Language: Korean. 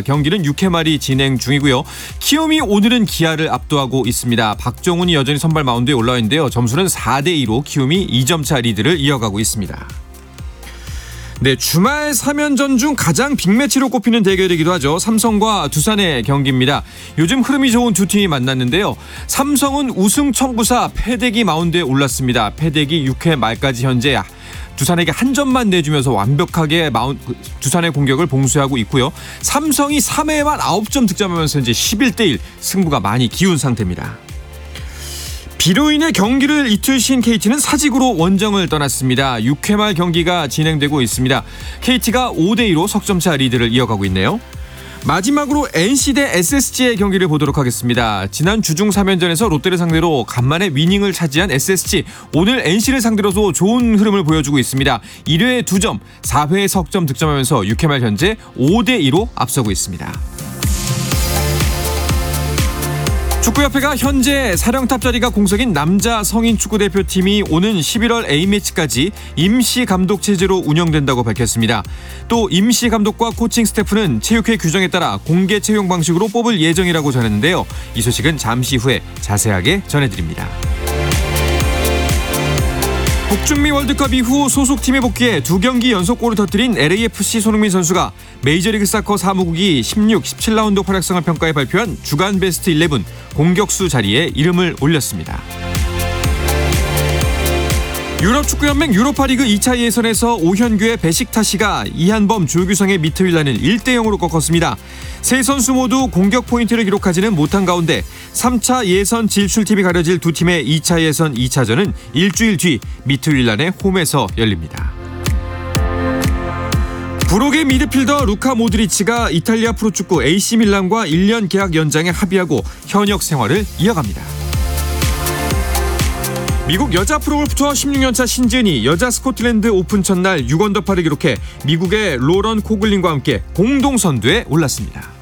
경기는 6회말이 진행 중이고요. 키움이 오늘은 기아를 압도하고 있습니다. 박정훈이 여전히 선발 마운드에 올라와 있는데요. 점수는 4대2로 키움이 2점차 리드를 이어가고 있습니다. 네, 주말 3연전 중 가장 빅매치로 꼽히는 대결이기도 하죠. 삼성과 두산의 경기입니다. 요즘 흐름이 좋은 두 팀이 만났는데요. 삼성은 우승 청구사 패대기 마운드에 올랐습니다. 패대기 6회 말까지 현재 두산에게 한 점만 내주면서 완벽하게 두산의 공격을 봉쇄하고 있고요. 삼성이 3회에만 9점 득점하면서 이제 11대1 승부가 많이 기운 상태입니다. 비로 인해 경기를 이틀 쉰 KT는 사직으로 원정을 떠났습니다. 6회 말 경기가 진행되고 있습니다. KT가 5대2로 석점차 리드를 이어가고 있네요. 마지막으로 NC 대 SSG의 경기를 보도록 하겠습니다. 지난 주중 3연전에서 롯데를 상대로 간만에 위닝을 차지한 SSG, 오늘 NC를 상대로도 좋은 흐름을 보여주고 있습니다. 1회에 2점, 4회에 석점 득점하면서 6회 말 현재 5대2로 앞서고 있습니다. 축구협회가 현재 사령탑 자리가 공석인 남자 성인 축구대표팀이 오는 11월 A매치까지 임시 감독 체제로 운영된다고 밝혔습니다. 또 임시 감독과 코칭 스태프는 체육회 규정에 따라 공개 채용 방식으로 뽑을 예정이라고 전했는데요. 이 소식은 잠시 후에 자세하게 전해드립니다. 북중미 월드컵 이후 소속팀에 복귀해 2경기 연속골을 터뜨린 LAFC 손흥민 선수가 메이저리그 사커 사무국이 16, 17라운드 활약상을 평가해 발표한 주간 베스트 11 공격수 자리에 이름을 올렸습니다. 유럽축구연맹 유로파리그 2차 예선에서 오현규의 베식타시가 이한범, 조규성의 미트윌란을 1대0으로 꺾었습니다. 세 선수 모두 공격 포인트를 기록하지는 못한 가운데 3차 예선 진출팀이 가려질 두 팀의 2차 예선 2차전은 일주일 뒤 미트윌란의 홈에서 열립니다. 브로게 미드필더 루카 모드리치가 이탈리아 프로축구 AC밀란과 1년 계약 연장에 합의하고 현역 생활을 이어갑니다. 미국 여자 프로골프 투어 16년차 신지은이 여자 스코틀랜드 오픈 첫날 6언더파를 기록해 미국의 로런 코글린과 함께 공동 선두에 올랐습니다.